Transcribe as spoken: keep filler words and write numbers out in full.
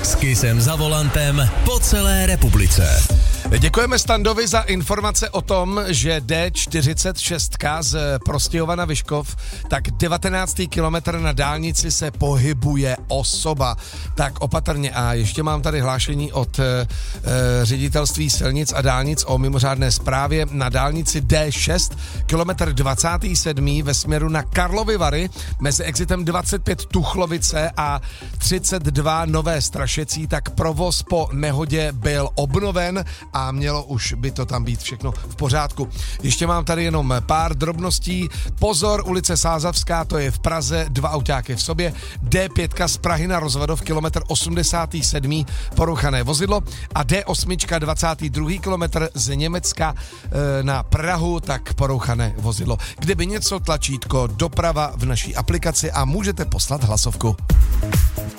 S Kissem za volantem po celé republice. Děkujeme Standovi za informace o tom, že D čtyřicet šest z Prostějova na Vyškov, tak devatenáctý kilometr na dálnici se pohybuje osoba. Tak opatrně. A ještě mám tady hlášení od e, ředitelství silnic a dálnic o mimořádné zprávě na dálnici D šest, kilometr dvacátý sedmý ve směru na Karlovy Vary, mezi exitem dvacet pět Tuchlovice a třicet dva Nové Strašecí, tak provoz po nehodě byl obnoven a mělo už by to tam být všechno v pořádku. Ještě mám tady jenom pár drobností. Pozor, ulice Sázavská, to je v Praze, dva autáky v sobě. D pět z Prahy na Rozvadov, kilometr osmdesátý sedmý poruchané vozidlo a D osm dvacátý druhý kilometr z Německa e, na Prahu, tak poruchané vozidlo. Kdyby něco, tlačítko doprava v naší aplikaci a můžete poslat hlasovku.